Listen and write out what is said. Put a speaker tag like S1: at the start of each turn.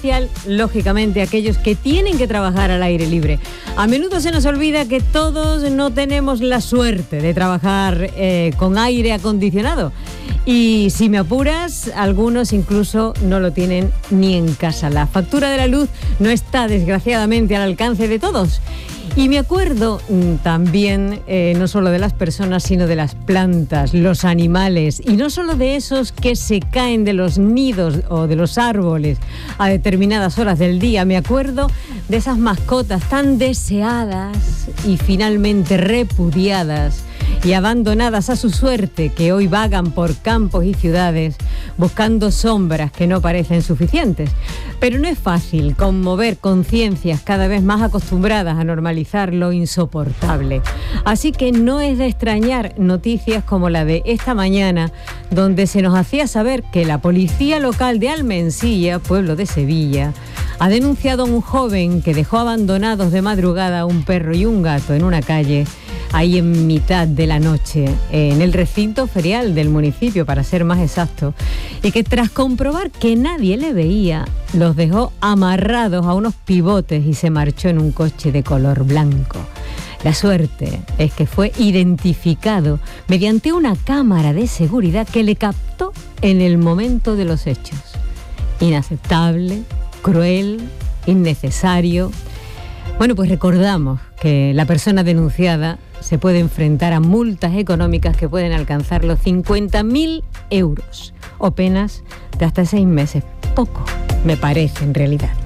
S1: especial, lógicamente, a aquellos que tienen que trabajar al aire libre. A menudo se nos olvida que todos no tenemos la suerte de trabajar con aire acondicionado. Y si me apuras, algunos incluso no lo tienen ni en casa. La factura de la luz no está, desgraciadamente, al alcance de todos. Y me acuerdo también no solo de las personas, sino de las plantas, los animales, y no solo de esos que se caen de los nidos o de los árboles a determinadas horas del día. Me acuerdo de esas mascotas tan deseadas y finalmente repudiadas y abandonadas a su suerte, que hoy vagan por campos y ciudades buscando sombras que no parecen suficientes. Pero no es fácil conmover conciencias cada vez más acostumbradas a normalizar lo insoportable. Así que no es de extrañar noticias como la de esta mañana, donde se nos hacía saber que la policía local de Almensilla, pueblo de Sevilla, ha denunciado a un joven que dejó abandonados de madrugada un perro y un gato en una calle, ahí en mitad de la noche, en el recinto ferial del municipio, para ser más exacto, y que tras comprobar que nadie le veía, los dejó amarrados a unos pivotes y se marchó en un coche de color blanco. La suerte es que fue identificado mediante una cámara de seguridad que le captó en el momento de los hechos. Inaceptable, cruel, innecesario. Bueno, pues recordamos que la persona denunciada se puede enfrentar a multas económicas que pueden alcanzar los 50.000 euros o penas de hasta 6 meses. Poco, me parece, en realidad.